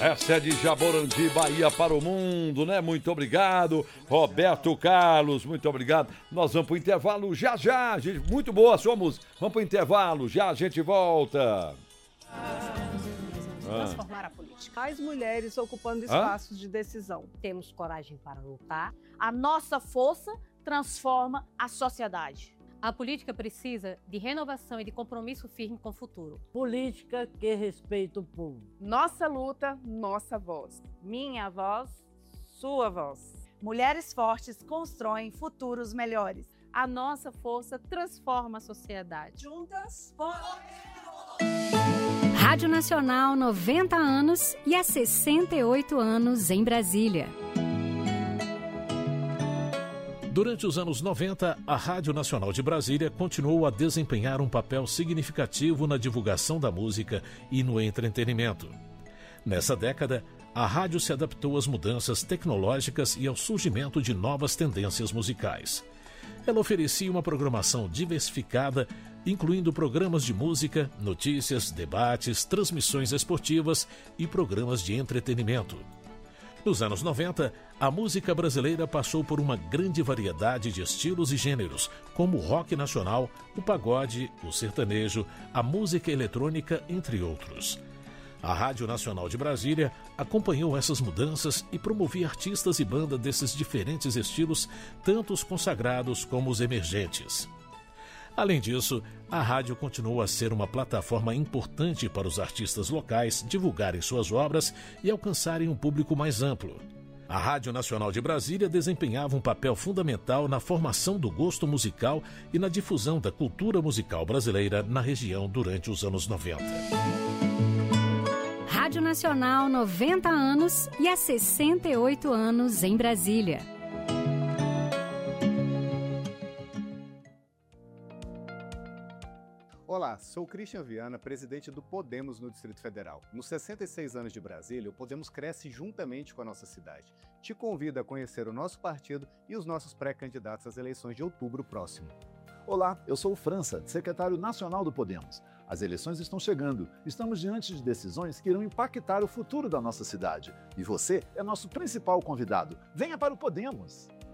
Essa é de Jaborandi, Bahia para o mundo, né? Muito obrigado, Roberto Carlos, muito obrigado. Nós vamos para o intervalo já já, gente. Muito boa a sua música. Vamos para o intervalo, já a gente volta. Transformar a política. As mulheres ocupando espaços de decisão. Temos coragem para lutar. A nossa força transforma a sociedade. A política precisa de renovação e de compromisso firme com o futuro. Política que respeita o povo. Nossa luta, nossa voz. Minha voz, sua voz. Mulheres fortes constroem futuros melhores. A nossa força transforma a sociedade. Juntas, Rádio Nacional 90 anos e há 68 anos em Brasília. Durante os anos 90, a Rádio Nacional de Brasília continuou a desempenhar um papel significativo na divulgação da música e no entretenimento. Nessa década, a rádio se adaptou às mudanças tecnológicas e ao surgimento de novas tendências musicais. Ela oferecia uma programação diversificada, incluindo programas de música, notícias, debates, transmissões esportivas e programas de entretenimento. Nos anos 90, a música brasileira passou por uma grande variedade de estilos e gêneros, como o rock nacional, o pagode, o sertanejo, a música eletrônica, entre outros. A Rádio Nacional de Brasília acompanhou essas mudanças e promovia artistas e bandas desses diferentes estilos, tanto os consagrados como os emergentes. Além disso, a rádio continuou a ser uma plataforma importante para os artistas locais divulgarem suas obras e alcançarem um público mais amplo. A Rádio Nacional de Brasília desempenhava um papel fundamental na formação do gosto musical e na difusão da cultura musical brasileira na região durante os anos 90. Rádio Nacional 90 anos e há 68 anos em Brasília. Olá, sou Christian Viana, presidente do Podemos no Distrito Federal. Nos 66 anos de Brasília, o Podemos cresce juntamente com a nossa cidade. Te convido a conhecer o nosso partido e os nossos pré-candidatos às eleições de outubro próximo. Olá, eu sou o França, secretário nacional do Podemos. As eleições estão chegando. Estamos diante de decisões que irão impactar o futuro da nossa cidade. E você é nosso principal convidado. Venha para o Podemos!